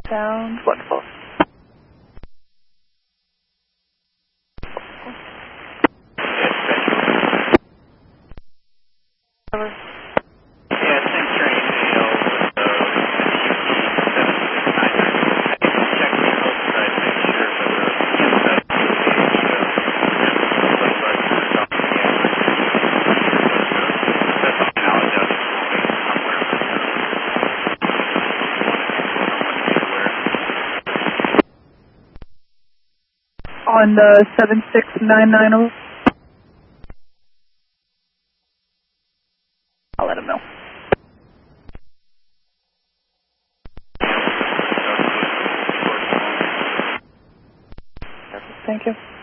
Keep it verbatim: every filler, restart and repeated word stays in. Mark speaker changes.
Speaker 1: Sounds wonderful. Over.
Speaker 2: Yeah, same train, Dale, with the seven six nine nine. I can check the outside, make sure, but the inside is looks like we're talking again. That's something I'll adjust somewhere.
Speaker 1: On the seven six nine nine, I'll let him know. Thank you.